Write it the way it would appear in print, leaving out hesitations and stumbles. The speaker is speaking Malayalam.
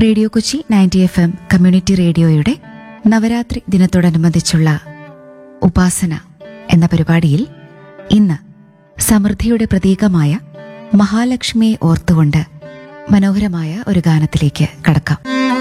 റേഡിയോ കൊച്ചി 90 FM കമ്മ്യൂണിറ്റി റേഡിയോയുടെ നവരാത്രി ദിനത്തോടനുബന്ധിച്ചുള്ള ഉപാസന എന്ന പരിപാടിയിൽ ഇന്ന് സമൃദ്ധിയുടെ പ്രതീകമായ മഹാലക്ഷ്മിയെ ഓർത്തുകൊണ്ട് മനോഹരമായ ഒരു ഗാനത്തിലേക്ക് കടക്കാം.